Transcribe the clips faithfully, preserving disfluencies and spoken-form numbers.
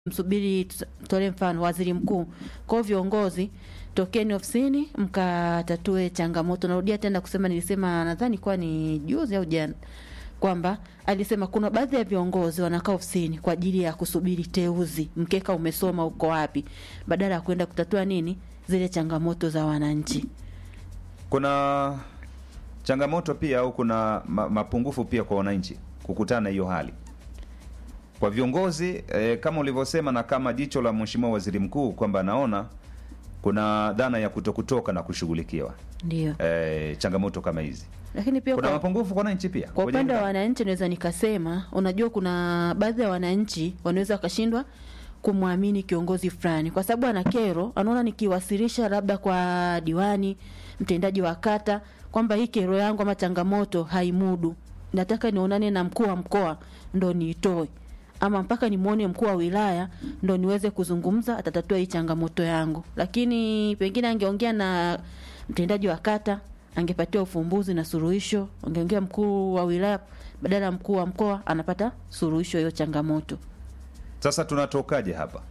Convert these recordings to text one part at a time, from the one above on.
msubiri tole mfano waziri mkuu. Kwa viongozi tokeni ofisini mkatatue changamoto. Narudia tena kusema, nilisema nadhani kwa ni juzi au jana kwamba alisema kuna baadhi ya viongozi wanakaa ofisini kwa ajili ya kusubiri teuzi, mkeka umesoma uko wapi, badala ya kwenda kutatua nini zile changamoto za wananchi. Kuna changamoto pia au kuna mapungufu pia kwa wananchi kukutana hiyo hali. Kwa viongozi e, kama ulivyosema na kama jicho la Mheshimiwa Waziri Mkuu kwamba anaona kuna dhana ya kutokutoka na kushughulikiwa. Ndio. E, changamoto kama hizi. Lakini pia kuna kwa mapungufu kwa wananchi pia. Kwa upande wa wananchi naweza nikasema, unajua kuna baadhi ya wananchi wanaweza wakashindwa kumwamini kiongozi fulani kwa sababu ana kero, anaona nikiwasilisha labda kwa diwani, mtendaji wa kata kwamba hii kero yangu ama changamoto haimudu, nataka nionane na mkuu wa mkoa ndo niitoe, ama mpaka nimuone mkuu wa wilaya ndo niweze kuzungumza atatatua hii changamoto yangu. Lakini pengine angeongea na mtendaji wa kata, angepatiwa ufumbuzi na suluhisho, angeongea mkuu wa wilaya, badala ya mkuu wa mkoa anapata suluhisho hiyo changamoto. Sasa tunatokaje hapa?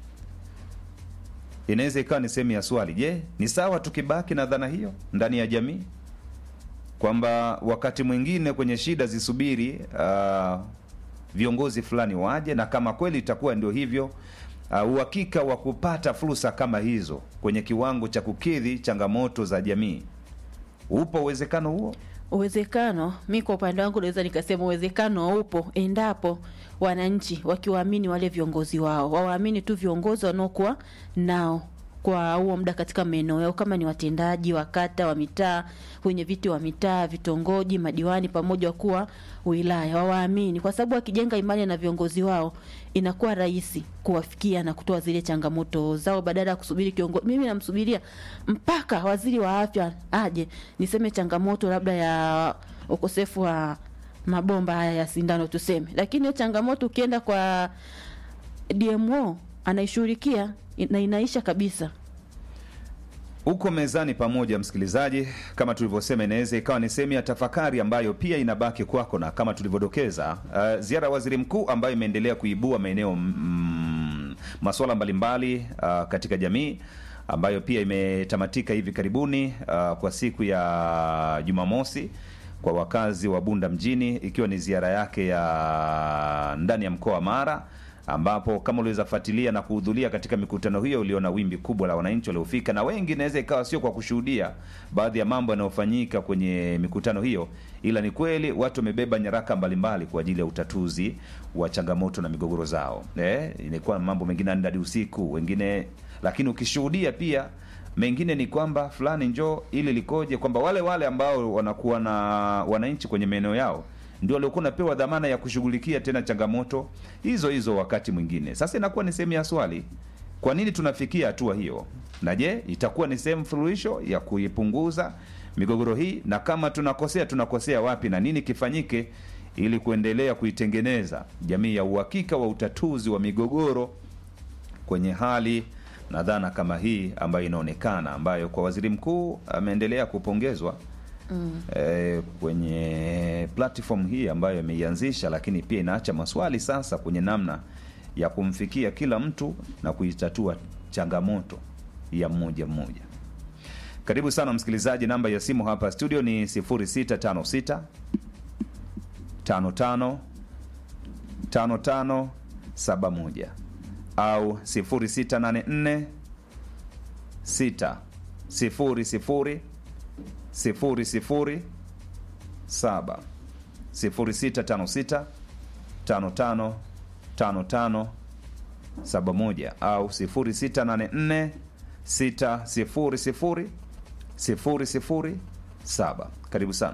Inaweza ikawa ni sehemu ya swali. Je, ni sawa tukibaki na dhana hiyo ndani ya jamii kwamba wakati mwingine kwenye shida zisubiri uh, viongozi fulani waje, na kama kweli itakuwa ndio hivyo, uh, uhakika wa kupata fursa kama hizo kwenye kiwango cha kukidhi changamoto za jamii, upo uwezekano huo? Uwezekano, mimi kwa upande wangu naweza nikasema uwezekano upo endapo wananchi wakiwaamini wale viongozi wao, wawaamini tu viongozi wanaokuwa nao kwa huo muda katika maeneo yao, kama ni watendaji wa kata, wa mitaa, wenye viti wa mitaa, vitongoji, madiwani pamoja kuwa wilaya, wawaamini, kwa sababu wakijenga imani na viongozi wao inakuwa rahisi kuwafikia na kutoa zile changamoto zao, badala ya kusubiri kiongozi. Mimi namsubiria mpaka waziri wa afya aje niseme changamoto labda ya ukosefu wa mabomba haya ya sindano tuseme, lakini hiyo changamoto ukienda kwa D M O anaishughulikia na inaisha kabisa. Uko mezani pamoja, msikilizaji, kama tulivyosema, inaweza ikawa ni sehemu ya tafakari ambayo pia inabaki kwako, na kama tulivyodokeza, uh, ziara ya waziri mkuu ambayo imeendelea kuibua maeneo mm, masuala mbalimbali uh, katika jamii, ambayo pia imetamatika hivi karibuni uh, kwa siku ya Jumamosi kwa wakazi wa Bunda mjini, ikiwa ni ziara yake ya ndani ya mkoa wa Mara, ambapo kama uliweza kufuatilia na kuhudhuria katika mikutano hiyo uliona wimbi kubwa la wananchi waliofika, na wengi inaweza ikawa sio kwa kushuhudia baadhi ya mambo yanayofanyika kwenye mikutano hiyo, ila ni kweli watu wamebeba nyaraka mbalimbali kwa ajili ya utatuzi wa changamoto na migogoro zao. Eh, ilikuwa mambo mengine ndani usiku, wengine, lakini ukishuhudia pia mengine ni kwamba fulani njoo ili likoje, kwamba wale wale ambao wanakuwa na wananchi kwenye maeneo yao ndio waliokuwa napewa dhamana ya kushughulikia tena changamoto hizo hizo wakati mwingine. Sasa inakuwa ni sehemu ya swali, kwa nini tunafikia hatua hiyo? Na je, itakuwa ni sehemu suluhisho ya kuipunguza migogoro hii? Na kama tunakosea, tunakosea wapi na nini kifanyike ili kuendelea kuitengeneza jamii ya uhakika wa utatuzi wa migogoro kwenye hali na dhana kama hii ambayo inaonekana, ambayo kwa waziri mkuu ameendelea kupongezwa Mm. E, kwenye platform hii ambayo ameianzisha, lakini pia inaacha maswali sasa kwenye namna ya kumfikia kila mtu na kuitatua changamoto ya mmoja mmoja. Karibu sana msikilizaji, namba ya simu hapa studio ni sifuri sita tano sita tano tano tano tano saba moja au sifuri sita nane nne sita sifuri sifuri sifuri sifuri saba, sifuri sita tano sita tano tano tano tano saba moja au sifuri sita nane nne sita sifuri sifuri sifuri sifuri saba. Karibu sana.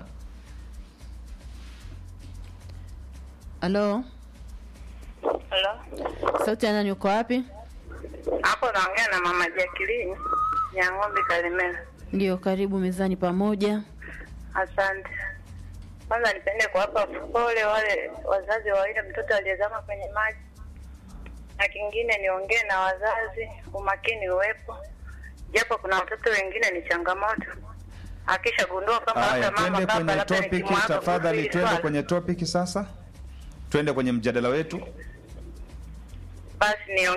Halo. Halo. Sauti ya nani, uko wapi? Hapo naongea na Mama Jacqueline ya Ng'ombe Kalemera. Ndio, karibu mezani pamoja. Asante. Kwanza nipende kuwapa pole wale wazazi wa ile mtoto aliyezama kwenye maji. Na kingine niongee na wazazi, umakini uwepo. Japo kuna watoto wengine ni changamoto. Akishagundua kama hata mama baba kwenye labda topic, tafadhali twende kwenye topic sasa. Twende kwenye mjadala wetu. basi ni